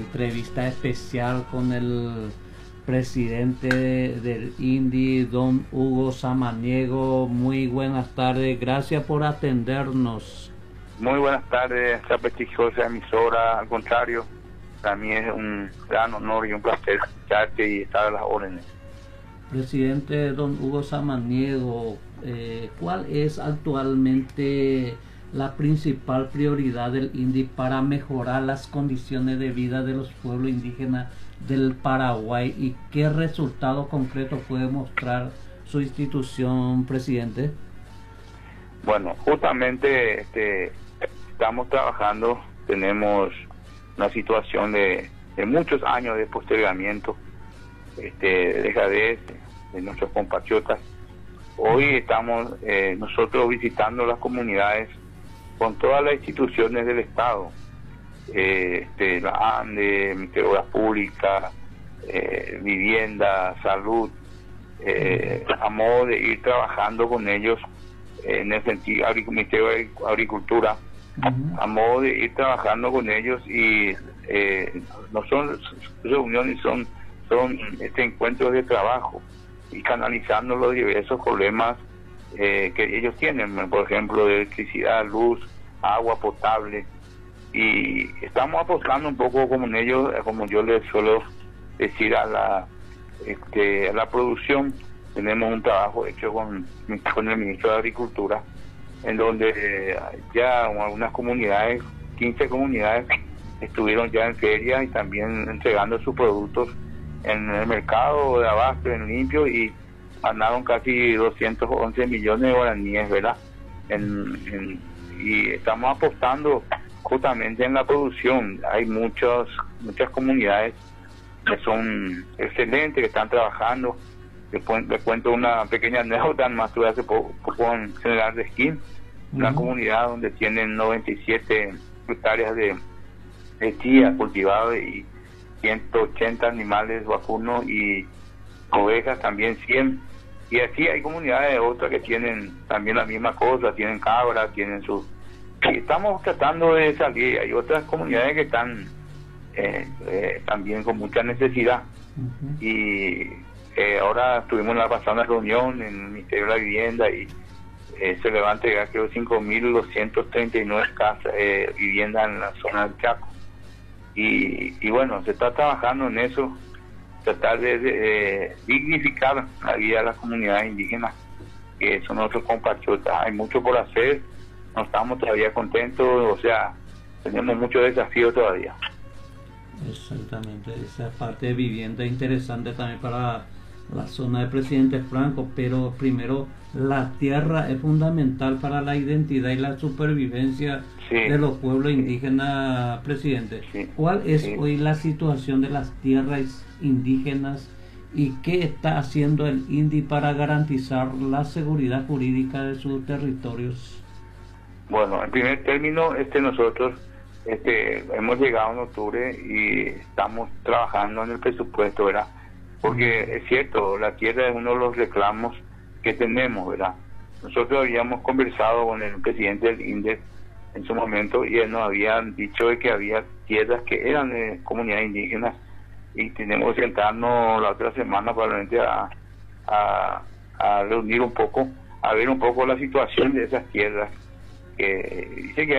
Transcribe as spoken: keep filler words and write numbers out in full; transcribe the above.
entrevista especial con el presidente del INDI, don Hugo Samaniego. Muy buenas tardes, gracias por atendernos. Muy buenas tardes, esta prestigiosa emisora. Al contrario, para mí es un gran honor y un placer escucharte y estar a las órdenes. Presidente don Hugo Samaniego, eh, ¿cuál es actualmente la principal prioridad del INDI para mejorar las condiciones de vida de los pueblos indígenas del Paraguay y qué resultado concreto puede mostrar su institución, presidente? Bueno, justamente este, estamos trabajando, tenemos una situación de, de muchos años de postergamiento, este, de dejadez de nuestros compatriotas. Hoy estamos eh, nosotros visitando las comunidades con todas las instituciones del Estado, eh, este, la ANDE, Ministerio de Obras Públicas, eh, Vivienda, Salud, eh, a modo de ir trabajando con ellos eh, en el sentido, Ministerio de Agricultura, uh-huh. a modo de ir trabajando con ellos y eh, no son reuniones, son, son este, encuentros de trabajo y canalizando los diversos problemas Eh, que ellos tienen, por ejemplo, de electricidad, luz, agua potable, y estamos apostando un poco como en ellos, como yo les suelo decir a la este, a la producción. Tenemos un trabajo hecho con, con el ministro de Agricultura, en donde eh, ya algunas comunidades, quince comunidades, estuvieron ya en feria y también entregando sus productos en el mercado de abasto, en limpio, y ganaron casi doscientos once millones de guaraníes, ¿verdad? En, en, y estamos apostando justamente en la producción. Hay muchas muchas comunidades que son excelentes, que están trabajando. Después les cuento una pequeña anécdota, más tuve hace poco, poco en General de Esquín, uh-huh. una comunidad donde tienen noventa y siete hectáreas de, de chía cultivadas y ciento ochenta animales vacunos y ovejas también cien. Y así hay comunidades otras que tienen también la misma cosa, tienen cabras, tienen sus... Y estamos tratando de salir. Hay otras comunidades que están eh, eh, también con mucha necesidad. Uh-huh. Y eh, ahora estuvimos en la pasada reunión en el Ministerio de la Vivienda y eh, se le va a entregar creo cinco mil doscientas treinta y nueve casas, eh, viviendas en la zona del Chaco. Y, y bueno, se está trabajando en eso, tratar de, de, de dignificar la vida de las comunidades indígenas, que son nuestros compatriotas. Hay mucho por hacer, no estamos todavía contentos, o sea, tenemos muchos desafíos todavía. Exactamente, esa parte de vivienda es interesante también para la zona de Presidente Franco, pero primero la tierra es fundamental para la identidad y la supervivencia sí, de los pueblos indígenas, presidente. Sí, ¿Cuál es sí. hoy la situación de las tierras indígenas y qué está haciendo el INDI para garantizar la seguridad jurídica de sus territorios? Bueno, en primer término, este nosotros este hemos llegado en octubre y estamos trabajando en el presupuesto, ¿verdad? Porque es cierto, la tierra es uno de los reclamos que tenemos, ¿verdad? Nosotros habíamos conversado con el presidente del INDEC en su momento y él nos había dicho de que había tierras que eran de comunidades indígenas y tenemos que sentarnos la otra semana probablemente a, a, a reunir un poco, a ver un poco la situación de esas tierras. Que dice que